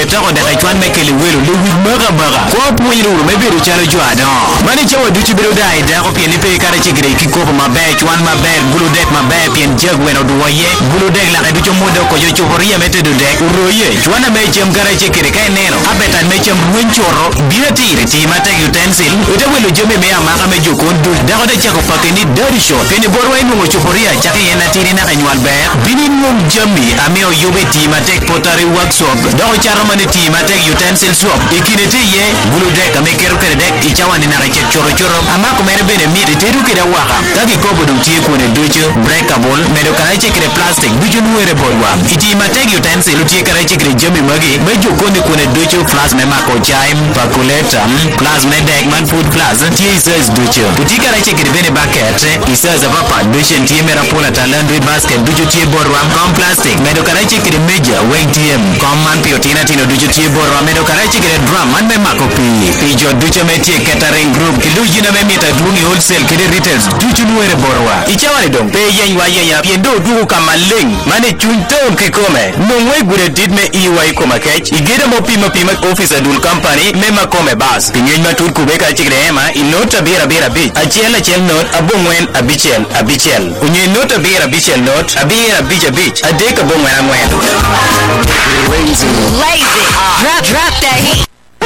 to da chwan me kele welo le wi maga ko puiru me beru chalo jwado mani chawo duchi beru dai da ko pien pe kare chigre ki ko ma be chwan ma be bulu dek ma be pien jeg weno duoye bulu dek la ducho modo ko jo choria mete do dek uroye chwan me chem kare chigre kai neno abeta me chem ruen choro biati ti mate utensil ute welo jome me amaka me jokon du da ko de chako pakeni dari shot peni borwa inu choria chake yena tiri na kanywal be binin mum jami ameo yobe ti mate potari workshop do charo mane ti mate utensil swap ikinete ye bulu dek me kero kere dek ichawani na ke choro ama ko mere bene mi te du kira waka tagi ko bodu ti ko ne ducho breakable medo kara chekre plastic ducho nuere borwa iti mate utensil ti kara chekre jami magi me joko ne ko ne ducho flash me mako chaim calculator plasma dek man food plus ti says ducho ti kara chekre bene bucket isa za papa ducho ti mera pola talandri basket ducho ti borwa com plastic medo kara chekre meja weng tm com man piotina tino ducho ti borwa medo kara chekre drum man me mako pi jo ducho me ti catering group kilu jina me mita dungi wholesale kede retails ducho nuere borwa ichawani dong pe yen wa yen piendo dugu kama leng mane chunton kikome nongwe gure did me iwa ikoma kech igede mo pima officer dul company me makome bas pinyen matur kubeka chigre ema inota bira bich achel not abongwen abichel unye nota bira bichel not abira bich adeka bongwen angwen lazy drop that heat.